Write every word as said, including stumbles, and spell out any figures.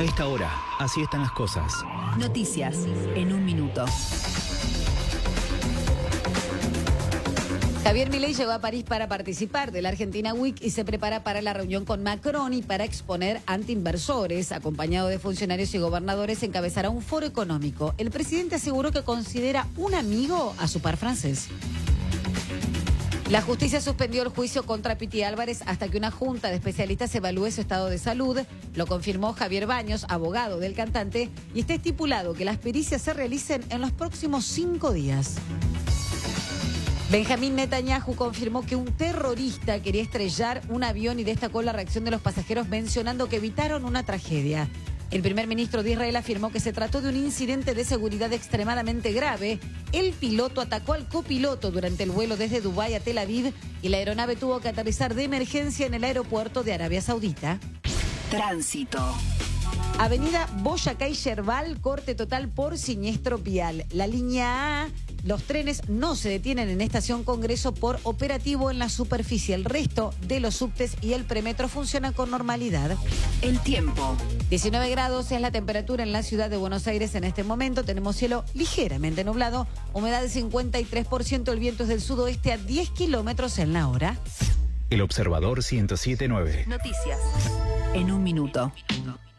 A esta hora, así están las cosas. Noticias en un minuto. Javier Milei llegó a París para participar de la Argentina Week y se prepara para la reunión con Macron y para exponer ante inversores. Acompañado de funcionarios y gobernadores, encabezará un foro económico. El presidente aseguró que considera un amigo a su par francés. La justicia suspendió el juicio contra Piti Álvarez hasta que una junta de especialistas evalúe su estado de salud. Lo confirmó Javier Baños, abogado del cantante, y está estipulado que las pericias se realicen en los próximos cinco días. Benjamín Netanyahu confirmó que un terrorista quería estrellar un avión y destacó la reacción de los pasajeros mencionando que evitaron una tragedia. El primer ministro de Israel afirmó que se trató de un incidente de seguridad extremadamente grave. El piloto atacó al copiloto durante el vuelo desde Dubái a Tel Aviv y la aeronave tuvo que aterrizar de emergencia en el aeropuerto de Arabia Saudita. Tránsito. Avenida Boyacá y Yerbal, corte total por siniestro vial. La línea A, los trenes no se detienen en Estación Congreso por operativo en la superficie. El resto de los subtes y el premetro funcionan con normalidad. El tiempo. diecinueve grados es la temperatura en la ciudad de Buenos Aires en este momento. Tenemos cielo ligeramente nublado, humedad del cincuenta y tres por ciento, el viento es del sudoeste a diez kilómetros en la hora. El Observador ciento siete punto nueve. Noticias en un minuto.